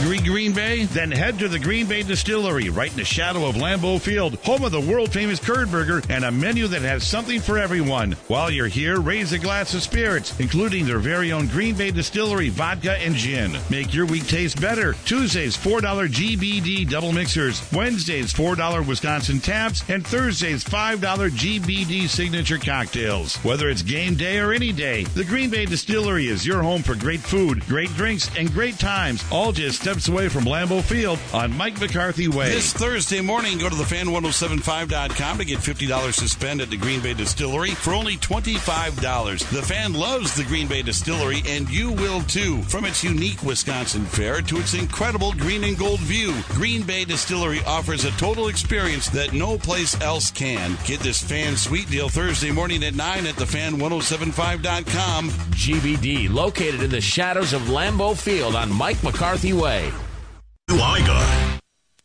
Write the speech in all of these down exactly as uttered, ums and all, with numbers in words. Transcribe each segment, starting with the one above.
Hungry, Green Bay? Then head to the Green Bay Distillery, right in the shadow of Lambeau Field, home of the world-famous curd burger and a menu that has something for everyone. While you're here, raise a glass of spirits, including their very own Green Bay Distillery vodka and gin. Make your week taste better. Tuesdays, four dollars G B D double mixers. Wednesdays, four dollars Wisconsin taps. And Thursdays, five dollars G B D signature cocktails. Whether it's game day or any day, the Green Bay Distillery is your home for great food, great drinks, and great times, all just steps away from Lambeau Field on Mike McCarthy Way. This Thursday morning, go to the fan ten seventy-five dot com to get fifty dollars to spend at the Green Bay Distillery for only twenty-five dollars. The Fan loves the Green Bay Distillery, and you will too. From its unique Wisconsin fare to its incredible green and gold view, Green Bay Distillery offers a total experience that no place else can. Get this Fan Sweet Deal Thursday morning at nine at the fan ten seventy-five dot com. G B D, located in the shadows of Lambeau Field on Mike McCarthy Way. I got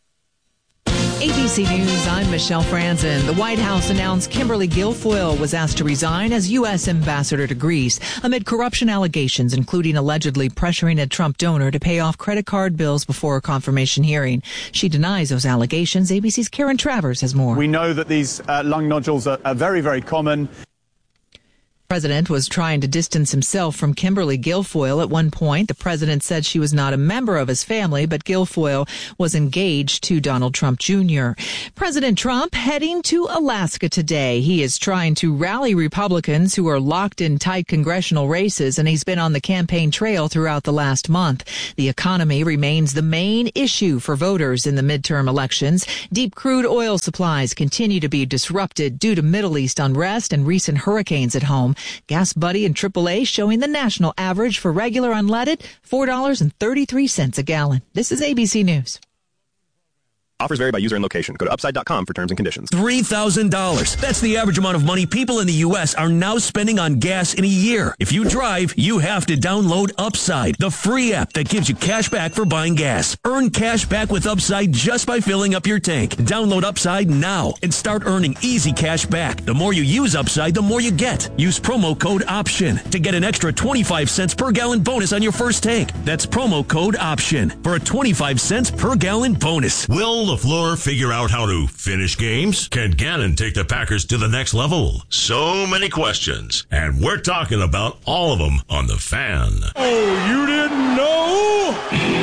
A B C News, I'm Michelle Franzen. The White House announced Kimberly Guilfoyle was asked to resign as U S ambassador to Greece amid corruption allegations, including allegedly pressuring a Trump donor to pay off credit card bills before a confirmation hearing. She denies those allegations. A B C's Karen Travers has more. We know that these uh, lung nodules are, are very, very common. The president was trying to distance himself from Kimberly Guilfoyle. At one point, the president said she was not a member of his family, but Guilfoyle was engaged to Donald Trump Junior President Trump heading to Alaska today. He is trying to rally Republicans who are locked in tight congressional races, and he's been on the campaign trail throughout the last month. The economy remains the main issue for voters in the midterm elections. Deep crude oil supplies continue to be disrupted due to Middle East unrest and recent hurricanes at home. Gas Buddy and triple A showing the national average for regular unleaded, four dollars and thirty-three cents a gallon. This is A B C News. Offers vary by user and location. Go to upside dot com for terms and conditions. three thousand dollars. That's the average amount of money people in the U S are now spending on gas in a year. If you drive, you have to download Upside, the free app that gives you cash back for buying gas. Earn cash back with Upside just by filling up your tank. Download Upside now and start earning easy cash back. The more you use Upside, the more you get. Use promo code OPTION to get an extra twenty-five cents per gallon bonus on your first tank. That's promo code OPTION for a twenty-five cents per gallon bonus. Will LaFleur figure out how to finish games? Can Gannon take the Packers to the next level? So many questions, and we're talking about all of them on The Fan. Oh, you didn't know?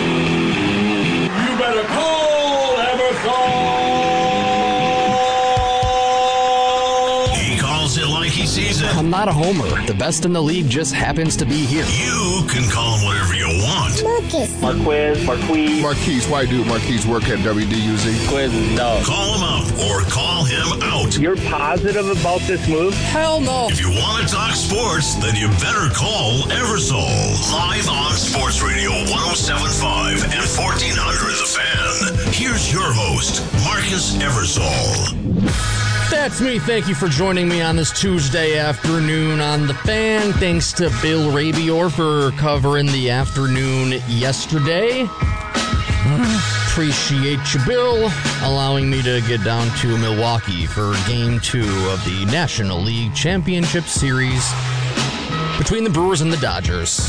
You better call Ebersol! He calls it like he sees it. I'm not a homer. The best in the league just happens to be here. You can call him whatever you want. Marcus. Marquez. Marquise. Marquise. Why do Marquise work at W D U Z? Marquez is dog. Call him up or call him out. You're positive about this move? Hell no. If you want to talk sports, then you better call Eversol. Live on Sports Radio one oh seven point five and fourteen hundred The Fan. Here's your host, Marcus Eversol. That's me. Thank you for joining me on this Tuesday afternoon on The Fan. Thanks to Bill Rabior for covering the afternoon yesterday. Appreciate you, Bill, allowing me to get down to Milwaukee for game two of the National League Championship Series between the Brewers and the Dodgers,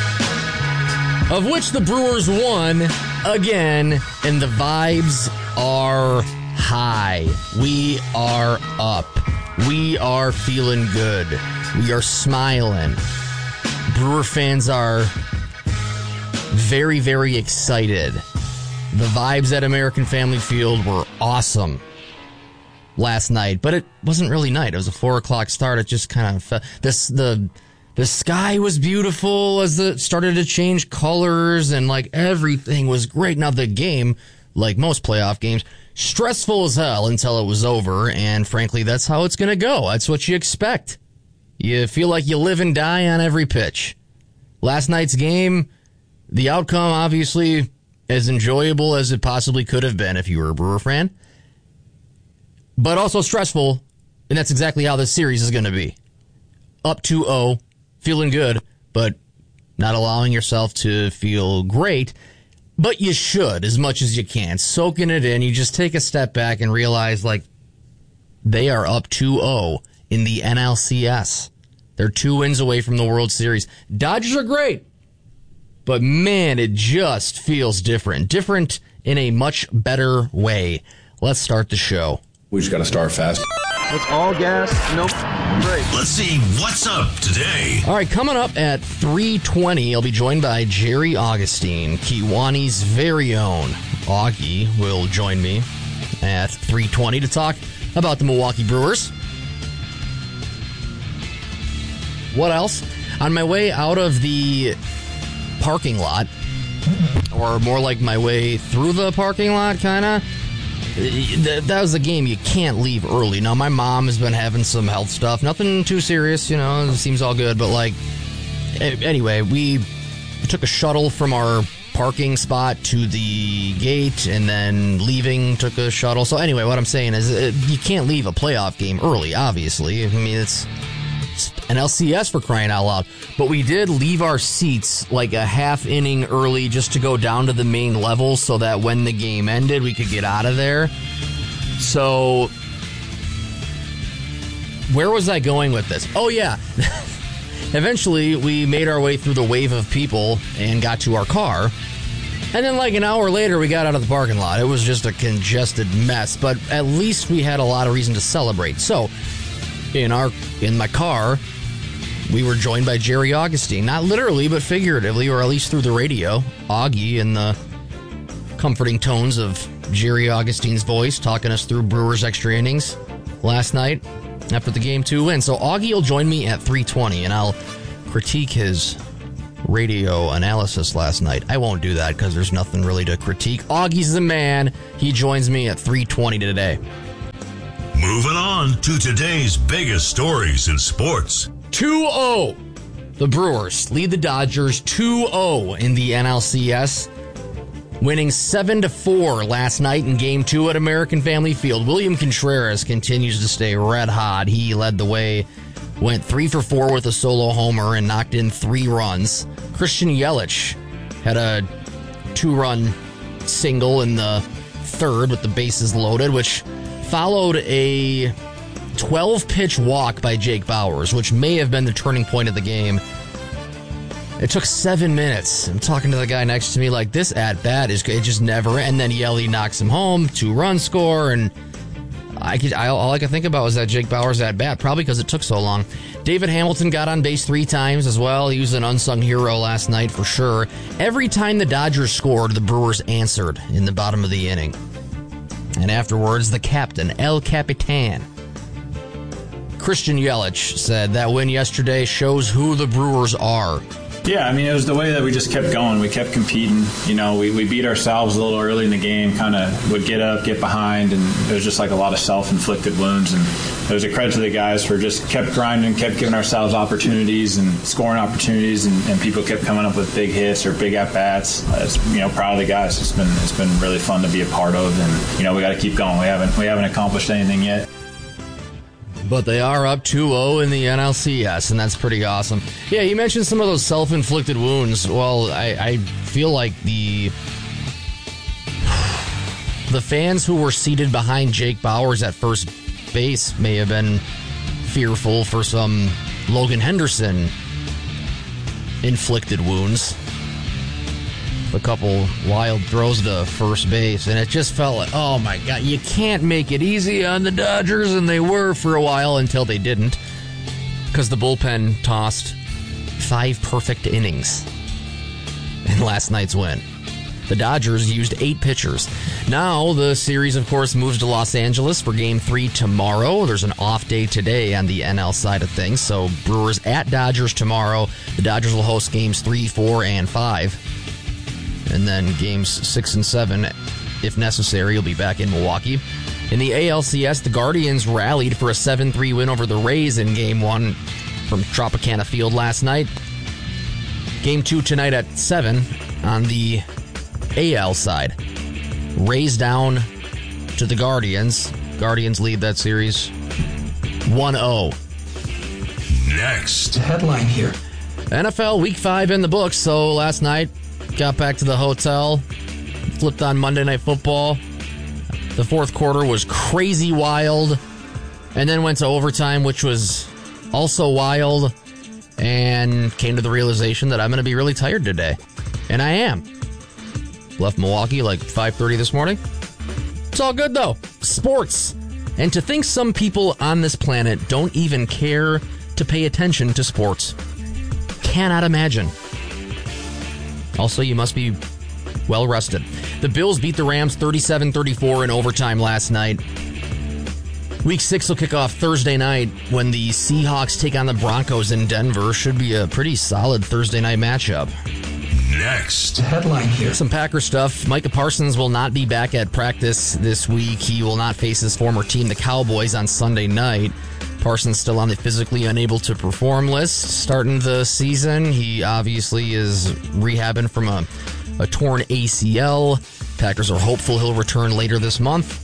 of which the Brewers won again, and the vibes are high. We are up. We are feeling good. We are smiling. Brewer fans are very, very excited. The vibes at American Family Field were awesome last night, but it wasn't really night. It was a four o'clock start. It just kind of felt, this the the sky was beautiful as it started to change colors, and like everything was great. Now the game, like most playoff games, stressful as hell until it was over, and frankly, that's how it's going to go. That's what you expect. You feel like you live and die on every pitch. Last night's game, the outcome, obviously, as enjoyable as it possibly could have been if you were a Brewer fan, but also stressful, and that's exactly how this series is going to be. Up two oh, feeling good, but not allowing yourself to feel great. But you should, as much as you can. Soaking it in, you just take a step back and realize, like, they are up two oh in the N L C S. They're two wins away from the World Series. Dodgers are great. but man, it just feels different. Different in a much better way. Let's start the show. We just got to start fast. It's all gas, no break. Let's see what's up today. All right, coming up at three twenty, I'll be joined by Jerry Augustine, Kewaunee very own. Augie will join me at three twenty to talk about the Milwaukee Brewers. What else? On my way out of the parking lot, or more like my way through the parking lot, kind of, that was a game you can't leave early. Now, my mom has been having some health stuff. Nothing too serious, you know, it seems all good. But, like, anyway, we took a shuttle from our parking spot to the gate, and then leaving took a shuttle. So, anyway, what I'm saying is you can't leave a playoff game early, obviously. I mean, it's an L C S for crying out loud. But we did leave our seats like a half inning early just to go down to the main level so that when the game ended, we could get out of there. So, where was I going with this? Oh, yeah. Eventually, we made our way through the wave of people and got to our car. And then like an hour later, we got out of the parking lot. It was just a congested mess. But at least we had a lot of reason to celebrate. So, in our in my car, we were joined by Jerry Augustine. Not literally, but figuratively, or at least through the radio. Augie, in the comforting tones of Jerry Augustine's voice, talking us through Brewers extra innings last night after the game two win. So Augie will join me at three twenty, and I'll critique his radio analysis last night. I won't do that because there's nothing really to critique. Augie's the man. He joins me at three twenty today. Moving on to today's biggest stories in sports. two oh. The Brewers lead the Dodgers two oh in the N L C S, winning seven to four last night in Game two at American Family Field. William Contreras continues to stay red hot. He led the way, went three for four with a solo homer and knocked in three runs. Christian Yelich had a two-run single in the third with the bases loaded, which followed a twelve-pitch walk by Jake Bauers, which may have been the turning point of the game. It took seven minutes. I'm talking to the guy next to me like, this at-bat is it just never... And then Yelly knocks him home, two-run score, and I could, I, all I could think about was that Jake Bauers at-bat, probably because it took so long. David Hamilton got on base three times as well. He was an unsung hero last night for sure. Every time the Dodgers scored, the Brewers answered in the bottom of the inning. And afterwards, the captain, El Capitan, Christian Yelich, said that win yesterday shows who the Brewers are. Yeah, I mean, it was the way that we just kept going. We kept competing. You know, we, we beat ourselves a little early in the game, kind of would get up, get behind, and it was just like a lot of self-inflicted wounds. And it was a credit to the guys for just kept grinding, kept giving ourselves opportunities and scoring opportunities, and, and people kept coming up with big hits or big at-bats. I was, you know, proud of the guys. It's been it's been really fun to be a part of, and, you know, we got to keep going. We haven't we haven't accomplished anything yet. But they are up two oh in the N L C S, and that's pretty awesome. Yeah, you mentioned some of those self-inflicted wounds. Well, I, I feel like the the fans who were seated behind Jake Bauers at first base may have been fearful for some Logan Henderson inflicted wounds. A couple wild throws to first base, and it just felt like, oh my God, you can't make it easy on the Dodgers, and they were for a while until they didn't, because the bullpen tossed five perfect innings in last night's win. The Dodgers used eight pitchers. Now the series, of course, moves to Los Angeles for Game three tomorrow. There's an off day today on the N L side of things, so Brewers at Dodgers tomorrow. The Dodgers will host Games three, four, and five. And then games six and seven, if necessary, will be back in Milwaukee. In the A L C S, the Guardians rallied for a seven three win over the Rays in Game one from Tropicana Field last night. Game two tonight at seven on the A L side. Rays down to the Guardians. Guardians lead that series one oh. Next. The headline here. N F L Week five in the books, so last night got back to the hotel, flipped on Monday Night Football. The fourth quarter was crazy wild, and then went to overtime, which was also wild, and came to the realization that I'm going to be really tired today. And I am. Left Milwaukee like five thirty this morning. It's all good, though. Sports. And to think some people on this planet don't even care to pay attention to sports. Cannot imagine. Also, you must be well rested. The Bills beat the Rams thirty-seven thirty-four in overtime last night. Week six will kick off Thursday night when the Seahawks take on the Broncos in Denver. Should be a pretty solid Thursday night matchup. Next. Headline here. Some Packers stuff. Micah Parsons will not be back at practice this week. He will not face his former team, the Cowboys, on Sunday night. Parsons still on the physically unable to perform list starting the season. He obviously is rehabbing from a, a torn A C L. Packers are hopeful he'll return later this month.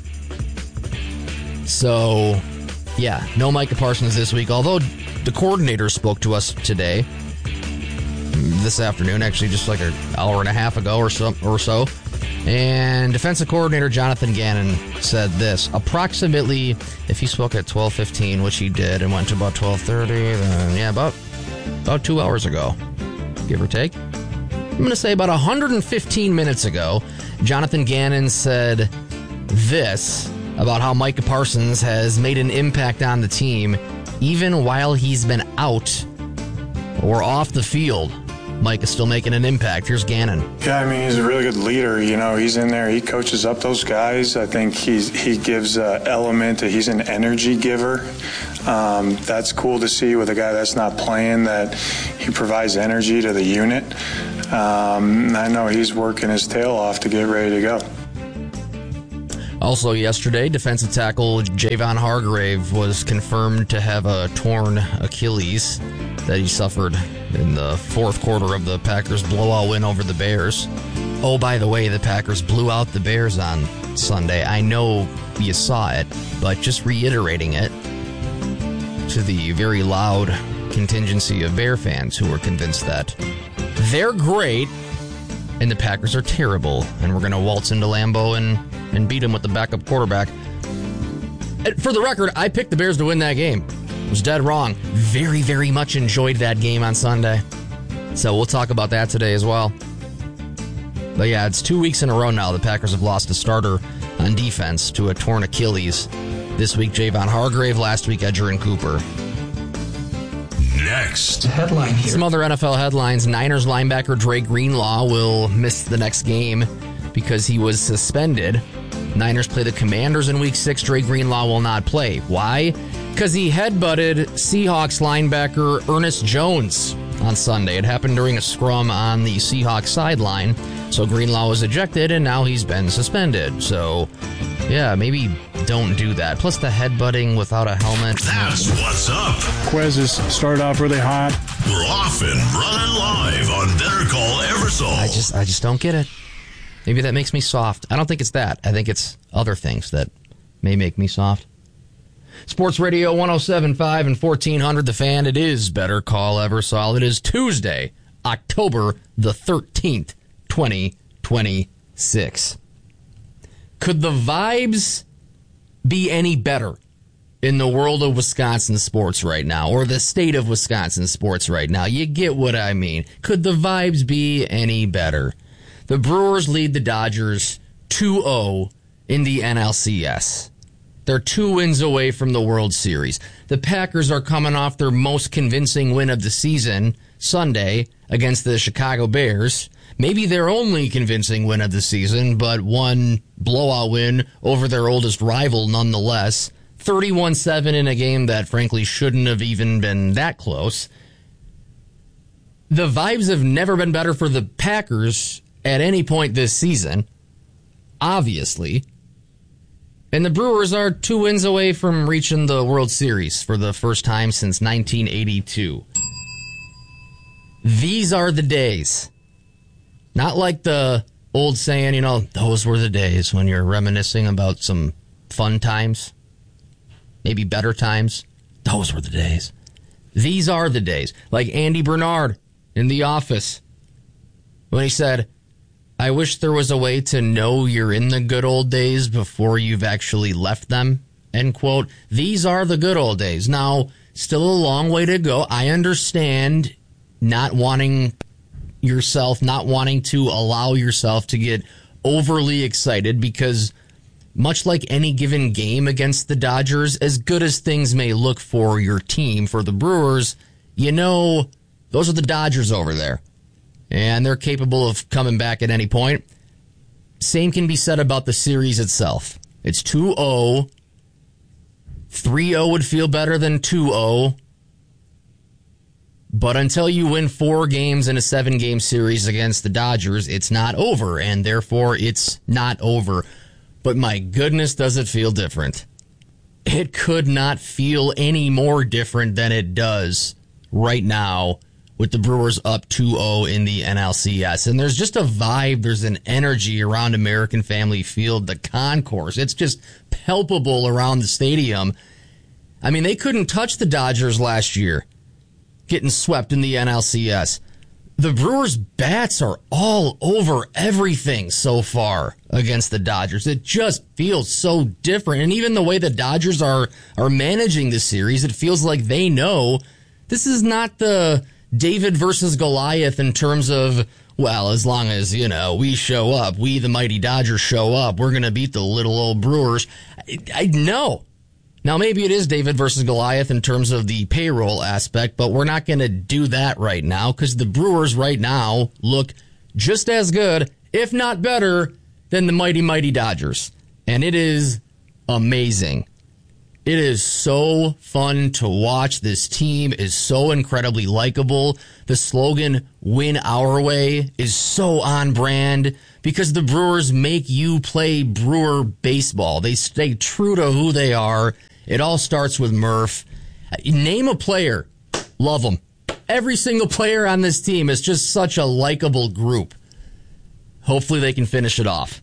So, yeah, no Micah Parsons this week, although the coordinator spoke to us today. This afternoon, actually just like an hour and a half ago or so, or so. And defensive coordinator Jonathan Gannon said this. Approximately, if he spoke at twelve fifteen, which he did, and went to about twelve thirty, then yeah, about, about two hours ago, give or take. I'm going to say about one hundred fifteen minutes ago, Jonathan Gannon said this about how Micah Parsons has made an impact on the team even while he's been out or off the field. Mike is still making an impact. Here's Gannon. Yeah, I mean, he's a really good leader. You know, he's in there. He coaches up those guys. I think he's he gives an element. That he's an energy giver. Um, that's cool to see with a guy that's not playing, that he provides energy to the unit. Um, I know he's working his tail off to get ready to go. Also yesterday, defensive tackle Javon Hargrave was confirmed to have a torn Achilles that he suffered in the fourth quarter of the Packers' blowout win over the Bears. Oh, by the way, the Packers blew out the Bears on Sunday. I know you saw it, but just reiterating it to the very loud contingency of Bear fans who were convinced that they're great and the Packers are terrible, and we're going to waltz into Lambeau and, and beat them with the backup quarterback. And for the record, I picked the Bears to win that game. I was dead wrong. Very, very much enjoyed that game on Sunday. So we'll talk about that today as well. But yeah, it's two weeks in a row now the Packers have lost a starter on defense to a torn Achilles. This week, Javon Hargrave. Last week, Edgerrin Cooper. Next. Headline here. Some other N F L headlines. Niners linebacker Dre Greenlaw will miss the next game because he was suspended. Niners play the Commanders in week six. Dre Greenlaw will not play. Why? Because he headbutted Seahawks linebacker Ernest Jones on Sunday. It happened during a scrum on the Seahawks sideline. So Greenlaw was ejected, and now he's been suspended. So, yeah, maybe don't do that. Plus the headbutting without a helmet. That's what's up. Quizzes started off really hot. We're off and running live on Better Call Eversole. I just, I just don't get it. Maybe that makes me soft. I don't think it's that. I think it's other things that may make me soft. Sports Radio one oh seven point five and fourteen hundred The Fan. It is Better Call Eversole. It is Tuesday, October the thirteenth, twenty twenty-six. Could the vibes be any better in the world of Wisconsin sports right now, or the state of Wisconsin sports right now? You get what I mean. Could the vibes be any better? The Brewers lead the Dodgers two oh in the N L C S. They're two wins away from the World Series. The Packers are coming off their most convincing win of the season Sunday against the Chicago Bears. Maybe their only convincing win of the season, but one blowout win over their oldest rival nonetheless. thirty-one seven in a game that frankly shouldn't have even been that close. The vibes have never been better for the Packers at any point this season, obviously. And the Brewers are two wins away from reaching the World Series for the first time since nineteen eighty-two. These are the days. Not like the old saying, you know, those were the days when you're reminiscing about some fun times, maybe better times. Those were the days. These are the days. Like Andy Bernard in The Office when he said, I wish there was a way to know you're in the good old days before you've actually left them, end quote. These are the good old days. Now, still a long way to go. I understand not wanting yourself, not wanting to allow yourself to get overly excited, because much like any given game against the Dodgers, as good as things may look for your team, for the Brewers, you know, those are the Dodgers over there, and they're capable of coming back at any point. Same can be said about the series itself. It's two oh. three oh would feel better than two oh. But until you win four games in a seven-game series against the Dodgers, it's not over, and therefore it's not over. But my goodness, does it feel different. It could not feel any more different than it does right now with the Brewers up two oh in the N L C S. And there's just a vibe, there's an energy around American Family Field, the concourse. It's just palpable around the stadium. I mean, they couldn't touch the Dodgers last year, getting swept in the N L C S. The Brewers' bats are all over everything so far against the Dodgers. It just feels so different. And even the way the Dodgers are, are managing the series, it feels like they know this is not the David versus Goliath in terms of, well, as long as, you know, we show up, we the mighty Dodgers show up, we're going to beat the little old Brewers. I, I know. Now, maybe it is David versus Goliath in terms of the payroll aspect, but we're not going to do that right now, because the Brewers right now look just as good, if not better, than the mighty, mighty Dodgers. And it is amazing. It is so fun to watch. This team is so incredibly likable. The slogan, "Win Our Way," is so on brand, because the Brewers make you play Brewer baseball. They stay true to who they are. It all starts with Murph. Name a player. Love them. Every single player on this team is just such a likable group. Hopefully they can finish it off.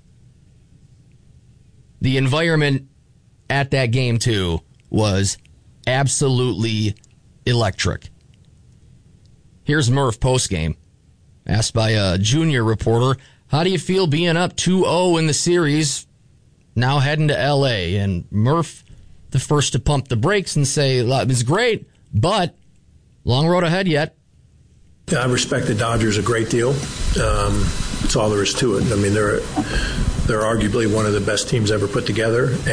The environment at that game, too, was absolutely electric. Here's Murph postgame. Asked by a junior reporter, how do you feel being up two oh in the series, now heading to L A? And Murph, the first to pump the brakes and say, it's great, but long road ahead yet. I respect the Dodgers a great deal. Um, that's all there is to it. I mean, they're they're arguably one of the best teams ever put together.